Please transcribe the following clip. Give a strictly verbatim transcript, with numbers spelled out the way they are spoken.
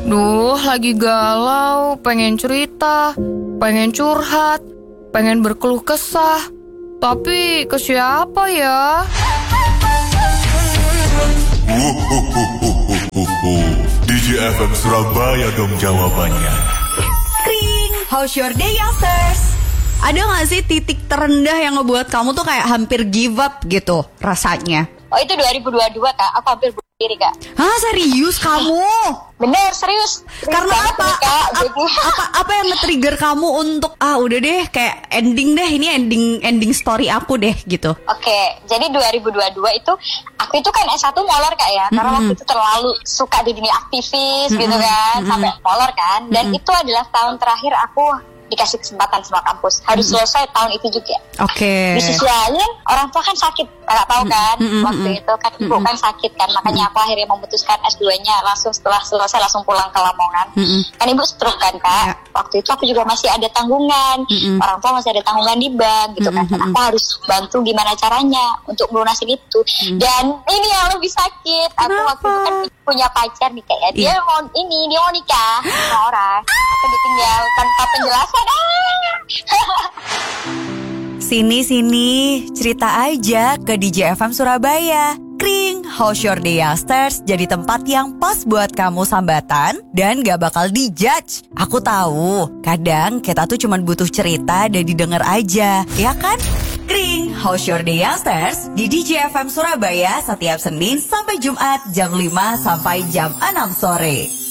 Duh, lagi galau, pengen cerita, pengen curhat, pengen berkeluh kesah. Tapi ke siapa ya? D J F M Surabaya dong jawabannya. Kring, how's your day, youngsters? Ada gak sih titik terendah yang ngebuat kamu tuh kayak hampir give up gitu rasanya? Oh, itu dua ribu dua puluh dua, Kak. Aku hampir bunuh diri, Kak. Hah, serius kamu? Bener, serius. Serius Karena banget apa? nih, Kak. A- Jadi, apa apa yang nge-trigger kamu untuk ah udah deh kayak ending deh, ini ending ending story aku deh gitu. Oke, jadi dua ribu dua puluh dua itu aku itu kan S satu molor, Kak, ya. Karena Mm-mm. waktu itu terlalu suka di dunia aktivis gitu Mm-mm. kan, Mm-mm. sampai molor kan. Dan Mm-mm. itu adalah tahun terakhir aku dikasih kesempatan sama kampus. Harus selesai tahun itu juga. Oke. Di sisi lain, orang tua kan sakit, kakak tahu kan, Mm-mm. waktu itu kan ibu kan sakit kan, makanya aku akhirnya memutuskan S dua-nya langsung setelah selesai langsung pulang ke Lamongan. Mm-mm. Kan ibu stroke kan, Kak. Ya. Waktu itu aku juga masih ada tanggungan, Mm-mm. orang tua masih ada tanggungan di bank gitu kan. Dan Mm-mm. aku harus bantu gimana caranya untuk melunasin itu. Dan ini yang lebih sakit, aku Kenapa? waktu itu kan punya pacar nih kayak dia Iya. mau ini, dia mau nikah sama orang. Aku ditinggal tanpa penjelasan. Ah! Sini-sini, cerita aja ke D J F M Surabaya. Kring, how's your day, youngsters? Jadi tempat yang pas buat kamu sambatan dan gak bakal dijudge. Aku tahu, kadang kita tuh cuma butuh cerita dan didengar aja, ya kan? Kring, how's your day, youngsters? Di D J F M Surabaya setiap Senin sampai Jumat jam lima sampai jam enam sore.